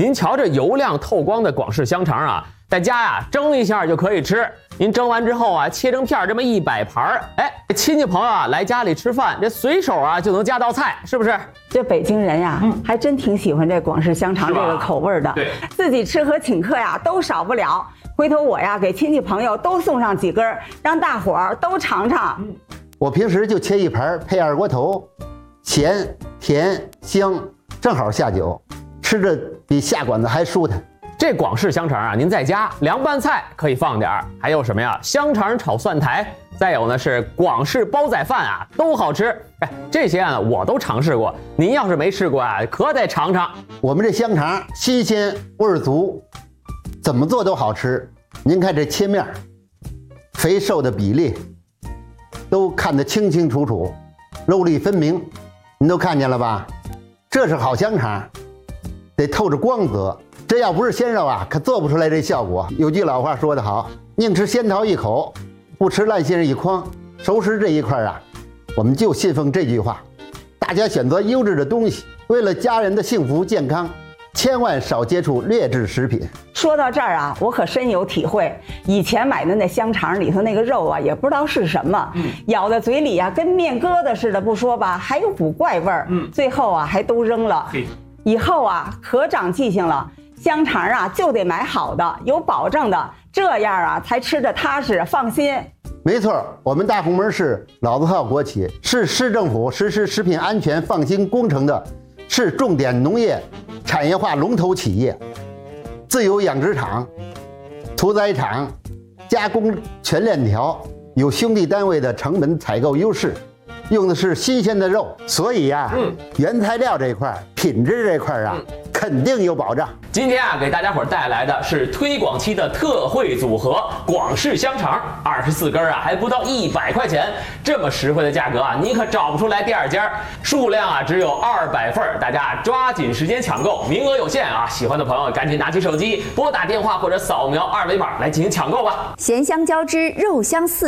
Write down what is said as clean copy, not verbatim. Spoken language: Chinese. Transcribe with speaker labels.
Speaker 1: 您瞧这油亮透光的广式香肠啊，在家呀蒸一下就可以吃。您蒸完之后啊，切成片这么100盘，亲戚朋友啊来家里吃饭，这随手啊就能加道菜，是不是？
Speaker 2: 这北京人呀，还真挺喜欢这广式香肠这个口味的。
Speaker 1: 对，
Speaker 2: 自己吃和请客呀都少不了。回头我呀给亲戚朋友都送上几根，让大伙儿都尝尝。
Speaker 3: 我平时就切一盘配2锅头，咸甜香，正好下酒，吃着比下馆子还舒坦。
Speaker 1: 这广式香肠啊，您在家凉拌菜可以放点儿，还有什么呀？香肠炒蒜苔，再有呢是广式煲仔饭啊，都好吃。这些啊我都尝试过，您要是没试过啊，可得尝尝。
Speaker 3: 我们这香肠新鲜味儿足，怎么做都好吃。您看这切面，肥瘦的比例都看得清清楚楚，肉粒分明，您都看见了吧？这是好香肠，得透着光泽。这要不是鲜肉啊，可做不出来这效果。有句老话说得好，宁吃仙桃一口，不吃烂杏一筐。熟食这一块啊，我们就信奉这句话，大家选择优质的东西，为了家人的幸福健康，千万少接触劣质食品。
Speaker 2: 说到这儿啊，我可深有体会。以前买的那香肠里头那个肉啊，也不知道是什么，咬在嘴里啊，跟面疙瘩似的不说吧，还有股怪味儿。最后啊，还都扔了。以后啊，可长记性了。香肠啊，就得买好的，有保证的，这样啊才吃着踏实放心。
Speaker 3: 没错，我们大红门是老字号国企，是市政府实施食品安全放心工程的市重点农业产业化龙头企业。自有养殖场、屠宰场、加工全链条，有兄弟单位的成本采购优势，用的是新鲜的肉，所以呀，原材料这块、品质这块啊，肯定有保障。
Speaker 1: 今天啊，给大家伙带来的是推广期的特惠组合广式香肠，24根啊，还不到100块钱，这么实惠的价格啊，你可找不出来第二家。数量啊只有200份，大家抓紧时间抢购，名额有限啊！喜欢的朋友赶紧拿起手机，拨打电话或者扫描2维码来进行抢购吧。
Speaker 4: 咸香交织，肉香四